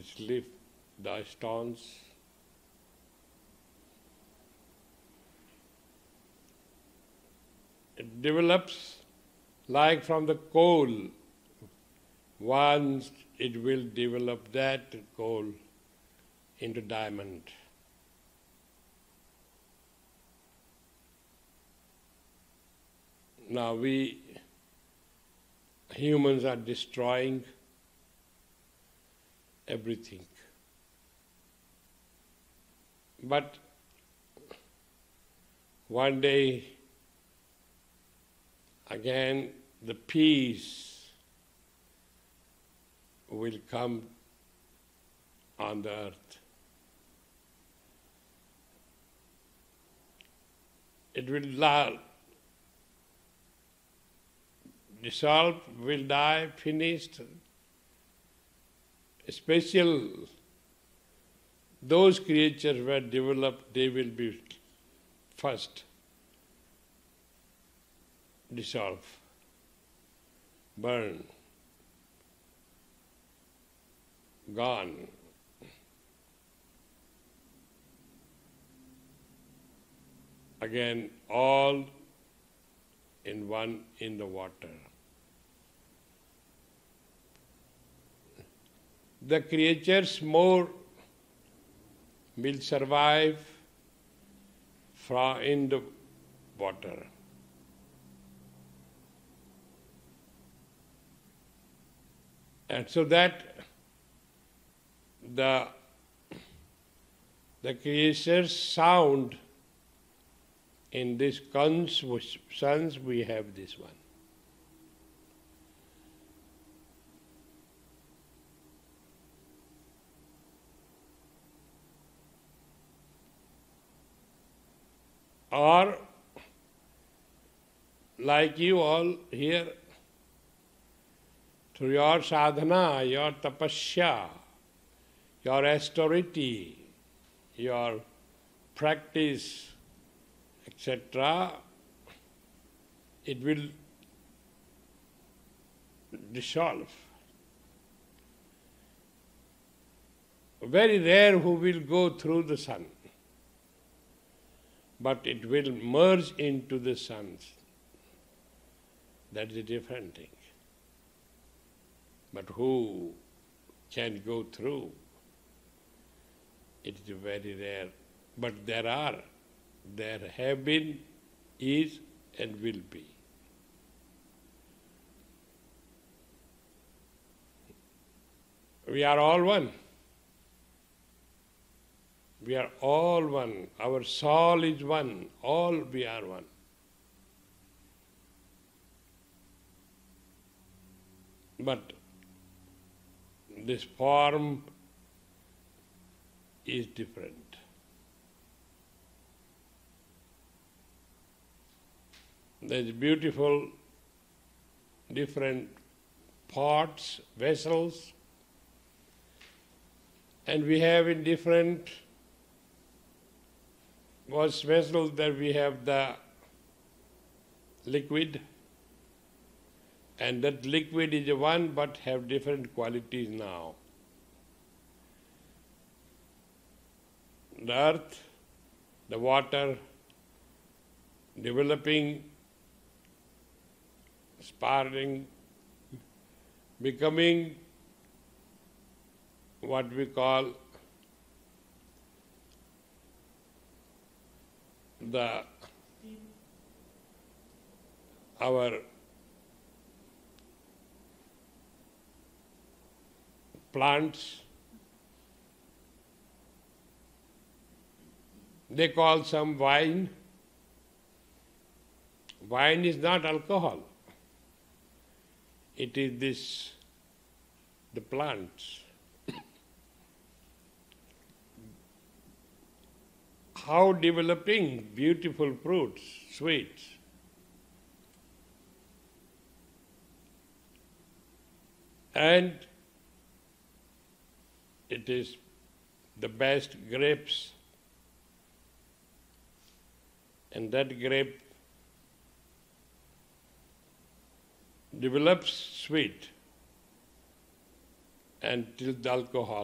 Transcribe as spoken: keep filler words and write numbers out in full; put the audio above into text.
Just lift the stones. It develops like from the coal. Once it will develop that coal into diamond. Now we humans are destroying everything. But one day again the peace will come on the earth. It will la- dissolve, will die, finished. Special, those creatures were developed, they will be first dissolve, burn, gone. Again, all in one in the water. The creatures more will survive from in the water. And so that the the creatures sound in this suns we have this one. Or like you all here, through your sadhana, your tapasya, your austerity, your practice, et cetera, it will dissolve. Very rare who will go through the sun, but it will merge into the sun. That is a different thing. But who can go through? It is very rare. But there are, there have been, is, and will be. We are all one. We are all one. Our soul is one. All we are one. But this form is different. There's beautiful, different pots, vessels, and we have in different was vessels that we have the liquid, and that liquid is one but have different qualities now. The earth, the water, developing, sparring, becoming what we call the our plants. They call some wine. Wine is not alcohol. It is this, the plants. How developing beautiful fruits, sweets. And it is the best grapes, and that grape develops sweet until the alcohol